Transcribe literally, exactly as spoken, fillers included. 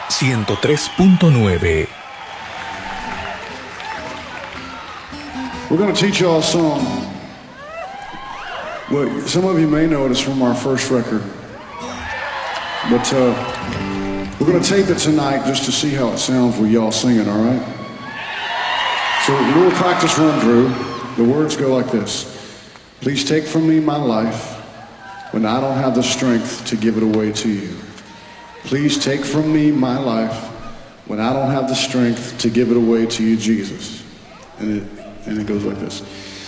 ciento tres punto nueve. We're going to teach you all a song. Well, some of you may know it is from our first record. But uh, we're going to tape it tonight just to see how it sounds with y'all singing, all right? So a little practice run through. The words go like this. Please take from me my life when I don't have the strength to give it away to you. Please take from me my life when I don't have the strength to give it away to you, Jesus. And it, and it goes like this.